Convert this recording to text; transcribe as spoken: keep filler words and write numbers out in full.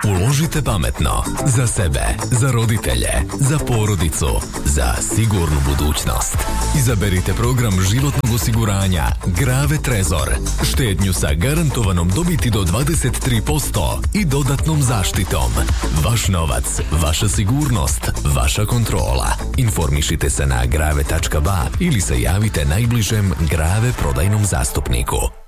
Uložite pametno. Za sebe, za roditelje, za porodicu, za sigurnu budućnost. Izaberite program životnog osiguranja Grave Trezor. Štednju sa garantovanom dobiti do dvadeset tri posto i dodatnom zaštitom. Vaš novac, vaša sigurnost, vaša kontrola. Informišite se na grave tačka ba ili se javite najbližem Grave prodajnom zastupniku.